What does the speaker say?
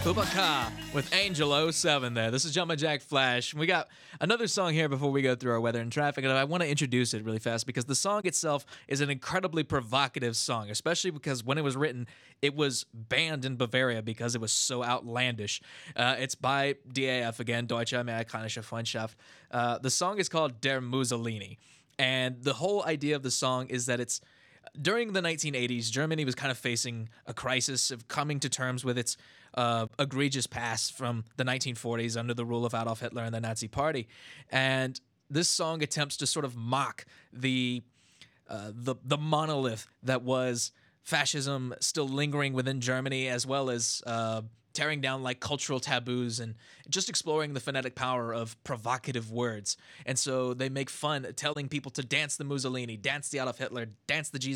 Bubaka with Angel '07 there. This is Jumpin' Jack Flash. We got another song here before we go through our weather and traffic, and I want to introduce it really fast because the song itself is an incredibly provocative song, especially because when it was written, it was banned in Bavaria because it was so outlandish. It's by DAF again, Deutsche Amerikanische Freundschaft. The song is called Der Mussolini, and the whole idea of the song is that it's during the 1980s, Germany was kind of facing a crisis of coming to terms with its egregious past from the 1940s under the rule of Adolf Hitler and the Nazi Party. And this song attempts to sort of mock the monolith that was fascism still lingering within Germany, as well as tearing down like cultural taboos and just exploring the phonetic power of provocative words. And so they make fun telling people to dance the Mussolini, dance the Adolf Hitler, dance the Jesus